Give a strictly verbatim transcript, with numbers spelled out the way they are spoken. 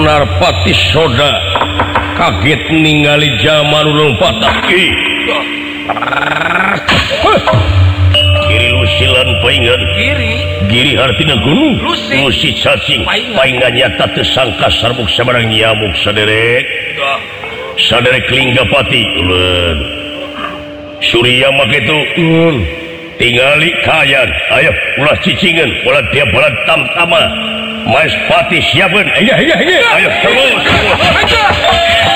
Narpati Soda kaget ningali zaman ulung patah ki kiri lusilan paingan Kiri giri hartina gunung lusi cacing paingan nyata tersangka sarbuk sabarang nyamuk saderek saderek linggapati ulun Surya make itu ulun tingali kayan ayo ulah cicingan ulah dia balad tam-tama Mas Pati siapkan ayo ayo ayo terus